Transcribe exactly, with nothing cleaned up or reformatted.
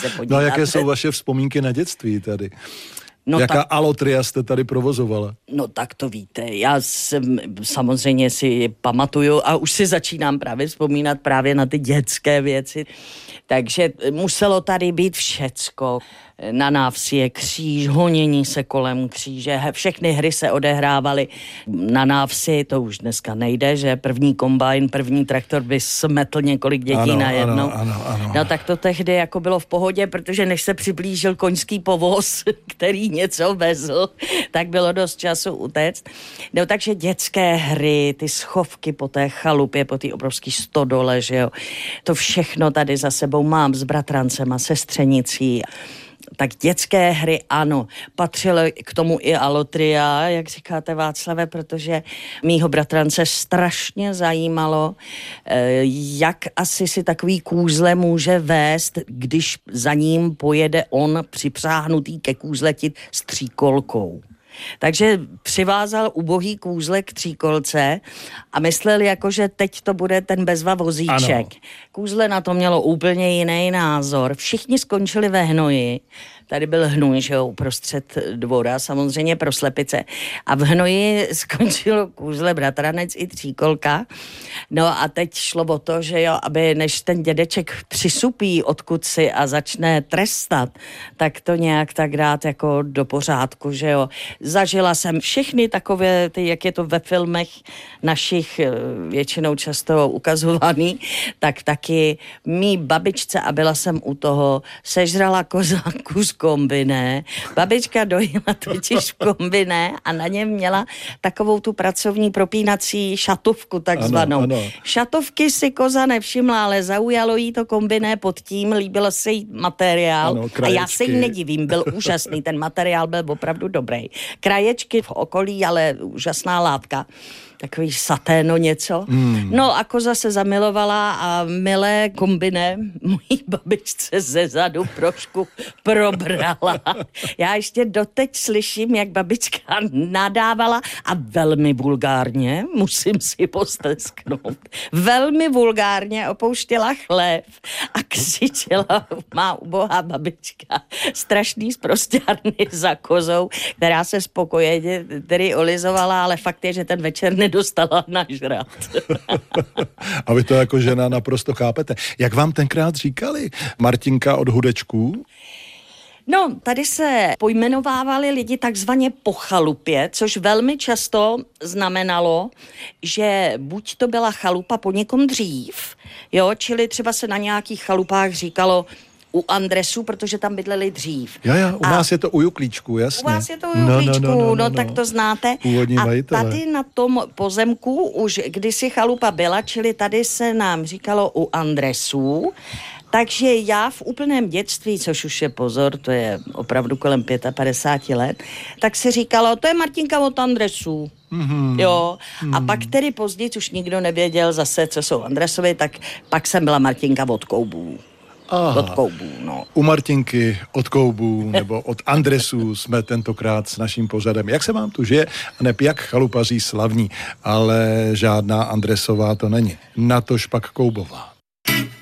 se podívat. No a jaké jsou vaše vzpomínky na dětství tady? No Jaká tak, alotria jste tady provozovala? No tak to víte, já jsem, samozřejmě si pamatuju a už si začínám právě vzpomínat právě na ty dětské věci. Takže muselo tady být všecko. Na návsi je kříž, honění se kolem kříže, všechny hry se odehrávaly na návsi, to už dneska nejde, že první kombajn, první traktor by smetl několik dětí ano, najednou. Ano, ano, ano. No tak to tehdy jako bylo v pohodě, protože než se přiblížil koňský povoz, který něco vezl, tak bylo dost času utéct. No takže dětské hry, ty schovky po té chalupě, po té obrovský stodole, že jo, to všechno tady za sebou mám s bratrancema, sestřenicí. Tak dětské hry, ano, patřilo k tomu i alotria, jak říkáte Václave, protože mýho bratrance strašně zajímalo, jak asi si takový kůzle může vést, když za ním pojede on připřáhnutý ke kůzleti s tříkolkou. Takže přivázal ubohý kůzle k tříkolce a myslel jako, že teď to bude ten bezva vozíček. Ano. Kůzle na to mělo úplně jiný názor. Všichni skončili ve hnoji. Tady byl hnůj, že jo, uprostřed dvora, samozřejmě pro slepice. A v hnoji skončilo kůzle bratranec i tříkolka. No a teď šlo o to, že jo, aby než ten dědeček přisupí odkud si a začne trestat, tak to nějak tak dát jako do pořádku, že jo. Zažila jsem všechny takové, ty, jak je to ve filmech našich většinou často ukazovaný, tak taky mý babičce, a byla jsem u toho, sežrala koza kus kombiné. Babička dojela totiž v kombiné a na něm měla takovou tu pracovní propínací šatovku takzvanou. Ano, ano. Šatovky si koza nevšimla, ale zaujalo jí to kombiné pod tím, líbilo se jí materiál. Ano, a já se jí nedivím, byl úžasný, ten materiál byl opravdu dobrý. Kraječky v okolí, ale úžasná látka. Takový saténo něco. Mm. No a koza se zamilovala a milé kombiné mojí babičce ze zadu trošku probrala. Já ještě doteď slyším, jak babička nadávala a velmi vulgárně, musím si postesknout, velmi vulgárně opouštěla chlév a křičela má ubohá babička strašný zprosťárny za kozou, která se spokojeně tedy olizovala, ale fakt je, že ten večer nedostala nažrat. A vy to jako žena naprosto chápete. Jak vám tenkrát říkali? Martinka od Hudečků? No, tady se pojmenovávali lidi takzvaně po chalupě, což velmi často znamenalo, že buď to byla chalupa po někom dřív, jo, čili třeba se na nějakých chalupách říkalo u Andresů, protože tam bydleli dřív. Jo, jo, u a nás je to u Juklíčku, jasně. U vás je to u Juklíčku, no, no, no, no, no, no tak to znáte. Původní a majitele. Tady na tom pozemku už kdysi chalupa byla, čili tady se nám říkalo u Andresů. Takže já v úplném dětství, což už je pozor, to je opravdu kolem padesát pět let, tak se říkalo, to je Martinka od Andresů. Mm-hmm. Jo, mm. A pak tedy později už nikdo nevěděl zase, co jsou Andresovi, tak pak jsem byla Martinka od Koubů. Aha. Od Koubů, no. U Martinky od Koubů nebo od Andresů jsme tentokrát s naším pořadem. Jak se vám tu žije? Neb jak chalupaří slavní, ale žádná Andresová to není. Natož pak Koubová.